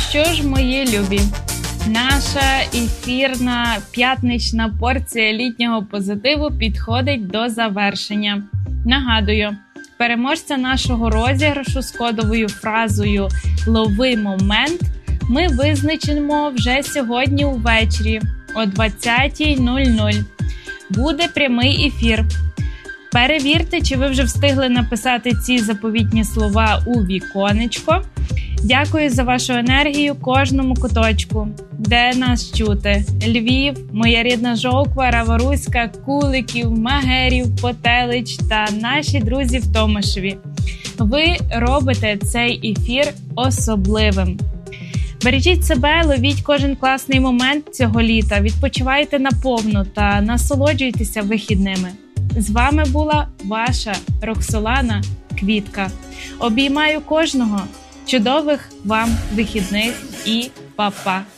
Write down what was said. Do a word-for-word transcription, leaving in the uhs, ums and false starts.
що ж, мої любі, наша ефірна п'ятнична порція літнього позитиву підходить до завершення. Нагадую, переможця нашого розіграшу з кодовою фразою «Лови момент» ми визначимо вже сьогодні увечері о двадцятій нуль нуль. Буде прямий ефір. Перевірте, чи ви вже встигли написати ці заповітні слова у віконечко. Дякую за вашу енергію кожному куточку, де нас чути. Львів, моя рідна Жовква, Раваруська, Куликів, Магерів, Потелич та наші друзі в Томашеві. Ви робите цей ефір особливим. Бережіть себе, ловіть кожен класний момент цього літа, відпочивайте наповну та насолоджуйтеся вихідними. З вами була ваша Роксолана Квітка. Обіймаю кожного. Чудових вам вихідних і па-па!